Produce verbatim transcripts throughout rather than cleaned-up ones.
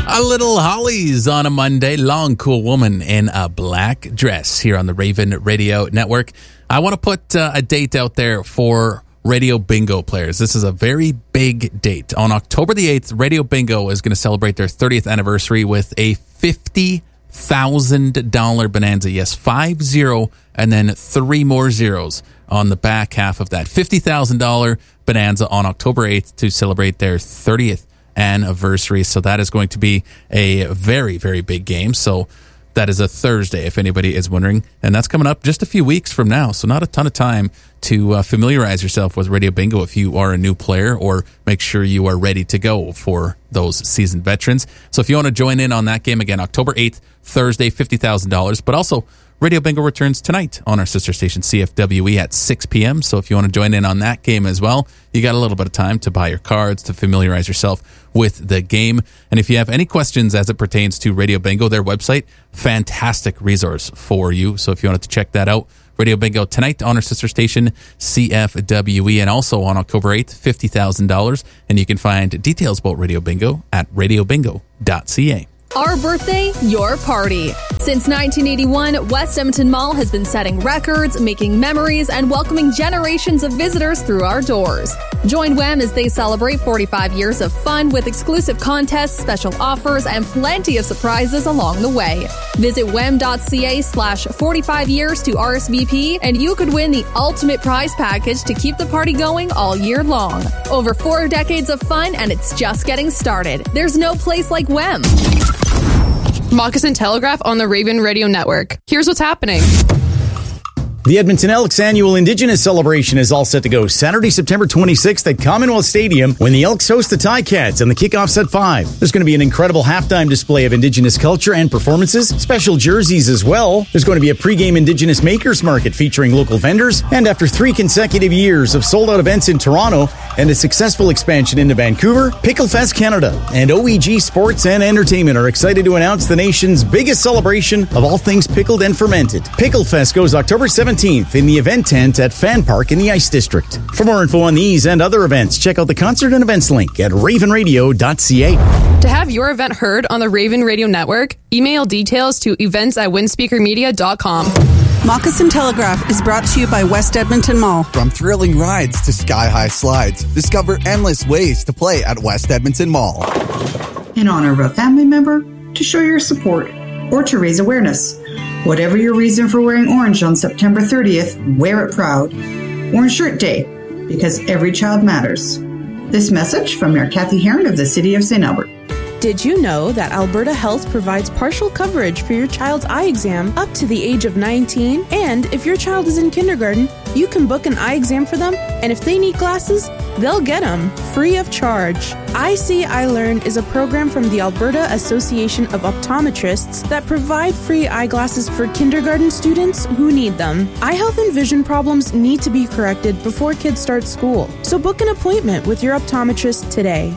A little Hollies on a Monday. Long, cool woman in a black dress here on the Raven Radio Network. I want to put uh, a date out there for Radio Bingo players. This is a very big date. On October the eighth, Radio Bingo is going to celebrate their thirtieth anniversary with a fifty thousand dollars bonanza. Yes, five zero, and then three more zeros on the back half of that. fifty thousand dollars bonanza on October eighth to celebrate their thirtieth anniversary. So that is going to be a very, very big game. So that is a Thursday, if anybody is wondering. And that's coming up just a few weeks from now. So not a ton of time to uh, familiarize yourself with Radio Bingo if you are a new player, or make sure you are ready to go for those seasoned veterans. So if you want to join in on that game, again, October eighth, Thursday, fifty thousand dollars. But also, Radio Bingo returns tonight on our sister station C F W E at six p.m. So if you want to join in on that game as well, you got a little bit of time to buy your cards, to familiarize yourself with the game. And if you have any questions as it pertains to Radio Bingo, their website, fantastic resource for you. So if you wanted to check that out, Radio Bingo tonight on our sister station C F W E, and also on October eighth, fifty thousand dollars. And you can find details about Radio Bingo at radio bingo dot c a. Our birthday, your party. Since nineteen eighty-one, West Edmonton Mall has been setting records, making memories, and welcoming generations of visitors through our doors. Join W E M as they celebrate forty-five years of fun with exclusive contests, special offers, and plenty of surprises along the way. Visit wem.ca slash 45 years to R S V P, and you could win the ultimate prize package to keep the party going all year long. Over four decades of fun, and it's just getting started. There's no place like W E M. Moccasin Telegraph on the Raven Radio Network. Here's what's happening. The Edmonton Elks annual Indigenous celebration is all set to go Saturday, September twenty-sixth at Commonwealth Stadium when the Elks host the Ticats and the kickoff's at five. There's going to be an incredible halftime display of Indigenous culture and performances, special jerseys as well. There's going to be a pregame Indigenous Makers Market featuring local vendors, and after three consecutive years of sold-out events in Toronto and a successful expansion into Vancouver, Pickle Fest Canada and O E G Sports and Entertainment are excited to announce the nation's biggest celebration of all things pickled and fermented. Pickle Fest goes October seventeenth in the event tent at Fan Park in the Ice District. For more info on these and other events, check out the concert and events link at raven radio dot c a. To have your event heard on the Raven Radio Network, email details to events at windspeaker media dot com. Moccasin Telegraph is brought to you by West Edmonton Mall. From thrilling rides to sky-high slides, discover endless ways to play at West Edmonton Mall. In honor of a family member, to show your support, or to raise awareness. Whatever your reason for wearing orange on September thirtieth, wear it proud. Orange Shirt Day, because every child matters. This message from Mayor Kathy Heron of the City of Saint Albert. Did you know that Alberta Health provides partial coverage for your child's eye exam up to the age of nineteen? And if your child is in kindergarten, you can book an eye exam for them, and if they need glasses, they'll get them free of charge. I See, I Learn is a program from the Alberta Association of Optometrists that provide free eyeglasses for kindergarten students who need them. Eye health and vision problems need to be corrected before kids start school, so book an appointment with your optometrist today.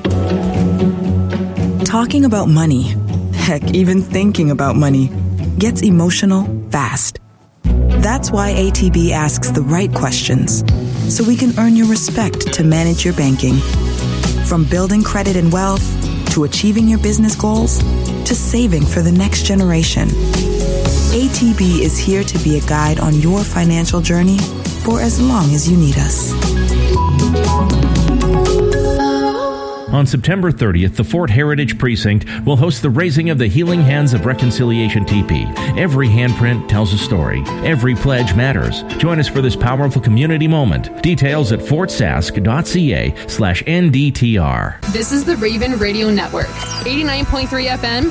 Talking about money, heck, even thinking about money, gets emotional fast. That's why A T B asks the right questions, so we can earn your respect to manage your banking. From building credit and wealth, to achieving your business goals, to saving for the next generation. A T B is here to be a guide on your financial journey for as long as you need us. On September thirtieth, the Fort Heritage Precinct will host the raising of the Healing Hands of Reconciliation teepee. Every handprint tells a story. Every pledge matters. Join us for this powerful community moment. Details at fortsask dot c a slash N D T R. This is the Raven Radio Network. eighty-nine point three F M,